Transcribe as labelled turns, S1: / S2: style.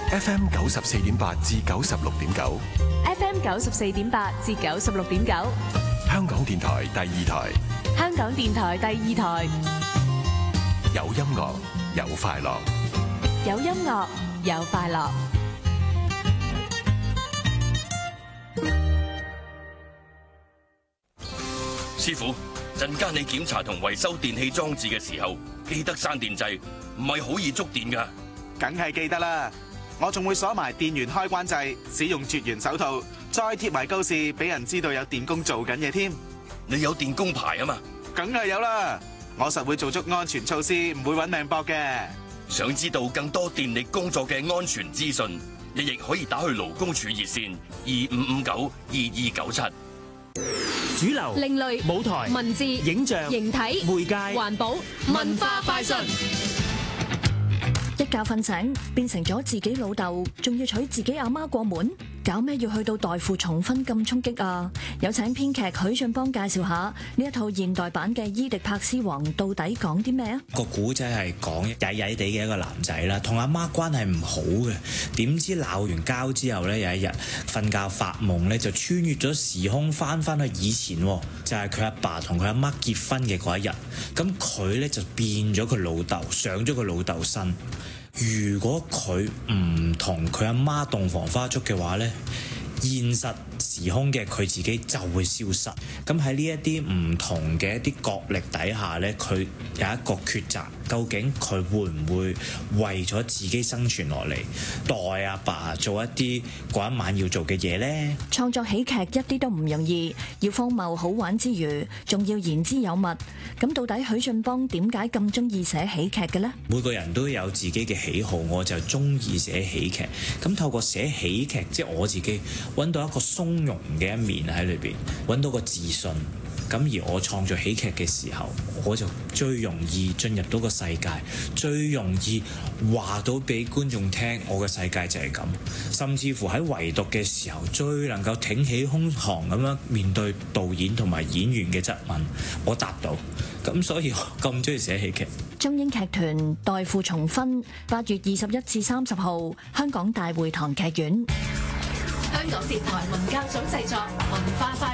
S1: FM 94.8至96.9
S2: FM 94.8至96.9，
S1: 香港電台第二台，
S2: 香港電台第二台，
S1: 有音樂有快樂，
S2: 有音樂有快樂。
S3: 師傅，陣間你檢查同維修電器裝置嘅時候，記得閂電掣，唔係好易觸電㗎。
S4: 梗係記得啦，我仲會鎖埋電源開關掣，使用絕緣手套，再貼埋告示，俾人知道有電工做緊嘢添。
S3: 你有電工牌啊嘛？
S4: 梗係有啦，我實會做足安全措施，唔會搵命搏嘅。
S3: 想知道更多電力工作嘅安全資訊，亦可以打去勞工處熱線25592297。
S5: 主流、
S2: 另類、
S5: 舞台、
S2: 文字、
S5: 影像、
S2: 形體、
S5: 媒介、
S2: 環保、文化快訊。
S6: 一覺瞓醒，變成咗自己老豆，仲要娶自己阿媽過門，搞咩要去到代父重婚咁衝擊啊？有請編劇許俊邦介紹下呢一套現代版嘅《伊迪帕斯王》到底講啲咩啊？
S7: 個古仔係講曳曳地嘅一個男仔啦，同阿媽關係唔好嘅，點知鬧完交之後呢，有一日瞓覺發夢呢，就穿越咗時空翻去以前，就係佢阿爸同佢阿媽結婚嘅嗰一日，咁佢呢，就變咗佢老豆，上咗佢老豆身。如果佢唔同佢阿媽洞房花燭嘅話呢，現實時空嘅佢自己就會消失。咁喺呢一啲唔同嘅一啲角力底下呢，佢有一個抉擇，究竟佢會唔會為咗自己生存落嚟，代阿爸做一啲嗰一晚要做嘅嘢呢？
S6: 創作喜劇一啲都唔容易，要荒謬好玩之餘，仲要言之有物。咁到底許俊邦點解咁中意寫喜劇嘅呢？
S7: 每個人都有自己嘅喜好，我就中意寫喜劇。咁透過寫喜劇，即係我自己揾到一個鬆容嘅一面喺裏邊，揾到個自信。咁而我創作喜劇嘅時候，我就最容易進入到個世界，最容易話到俾觀眾聽，我嘅世界就係咁。甚至乎喺圍讀嘅時候，最能夠挺起胸膛咁樣面對導演同埋演員嘅質問，我答到。咁所以我咁中意寫喜劇。
S6: 中英劇團代父重婚，8月21至30號，香港大會堂劇院。
S2: 香港電台文教組製作，文化快